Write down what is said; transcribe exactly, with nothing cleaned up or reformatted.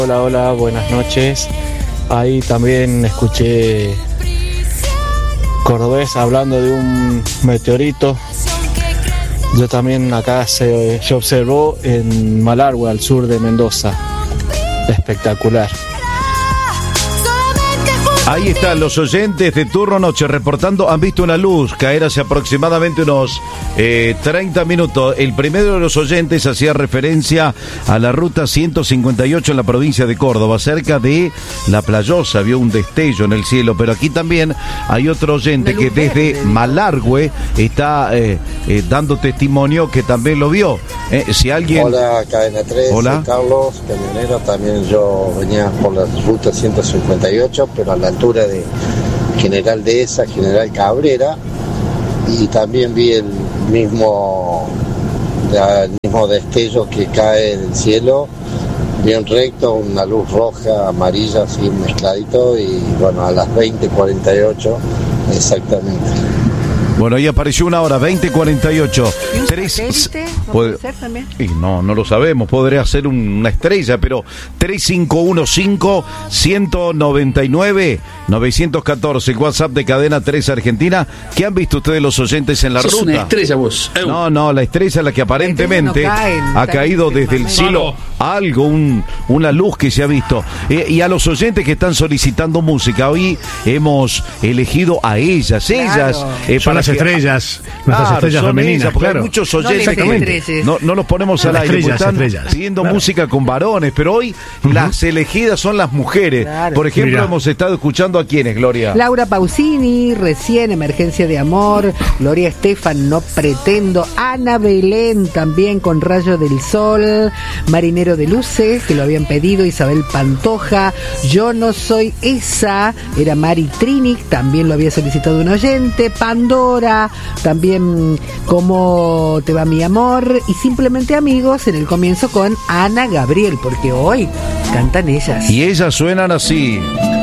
Hola, hola, buenas noches. Ahí también escuché Cordobés hablando de un meteorito. Yo también acá se, se observó en Malargüe, al sur de Mendoza. Espectacular. Ahí están los oyentes de Turno Noche reportando. Han visto una luz caer hace aproximadamente unos eh, treinta minutos. El primero de los oyentes hacía referencia a la ruta ciento cincuenta y ocho en la provincia de Córdoba, cerca de La Playosa. Vio un destello en el cielo, pero aquí también hay otro oyente que desde Malargüe está eh, eh, dando testimonio que también lo vio. Eh, si alguien... Hola, Cadena tres, Hola. Soy Carlos, camionero. También yo venía por la ruta ciento cincuenta y ocho, pero a la altura de General Dehesa, General Cabrera, y también vi el mismo el mismo destello que cae del cielo, bien recto, una luz roja, amarilla, así mezcladito, y bueno, a las veinte cuarenta y ocho exactamente. Bueno, ahí apareció una hora, veinte cuarenta y ocho. ¿Y un Tres... satélite? ¿No puede puede ser también? Y no, no lo sabemos, podría ser un- una estrella, pero tres cinco uno cinco, uno nueve nueve, nueve uno cuatro, WhatsApp de Cadena tres Argentina. ¿Qué han visto ustedes los oyentes en la Sos ruta? una estrella vos. Eu. No, no, la estrella es la que aparentemente La estrella no cae, ha caído también, desde el mamá. cielo algo, un, una luz que se ha visto. Eh, y a los oyentes que están solicitando música, hoy hemos elegido a ellas, ellas. eh, Son para las que- estrellas, nuestras Claro, estrellas son femeninas, ellas, porque hay claro. muchos No les oyentes que estrelles. no, no los ponemos al Las aire, porque estrellas, están estrellas. pidiendo Claro. música con varones, pero hoy las elegidas son las mujeres. Claro. Por ejemplo, Mirá. hemos estado escuchando a quiénes, Gloria. Laura Pausini, recién Emergencia de Amor. Gloria Estefan, No Pretendo. Ana Belén, también con Rayo del Sol. Marinero de Luces, que lo habían pedido. Isabel Pantoja. Yo no soy esa, era Mari Trinic, también lo había solicitado un oyente. Pandora, también Cómo te va mi amor. Y Simplemente Amigos en el comienzo con Ana Gabriel, porque hoy cantan ellas. Y ellas suenan así.